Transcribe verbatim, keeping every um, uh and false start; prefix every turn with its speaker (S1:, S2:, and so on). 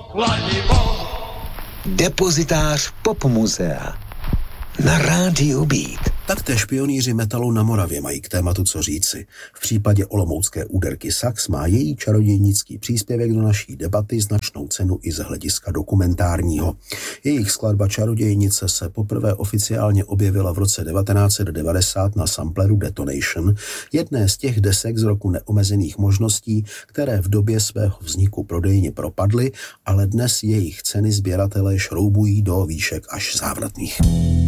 S1: kladivo.
S2: Depozitář popmuzea na rádiu Beat.
S3: Taktéž pionýři metalu na Moravě mají k tématu co říci. V případě olomoucké úderky Sax má její čarodějnický příspěvek do naší debaty značnou cenu i z hlediska dokumentárního. Jejich skladba Čarodějnice se poprvé oficiálně objevila v roce devatenáct set devadesát na sampleru Detonation, jedné z těch desek z roku neomezených možností, které v době svého vzniku prodejně propadly, ale dnes jejich ceny sběratelé šroubují do výšek až závratných.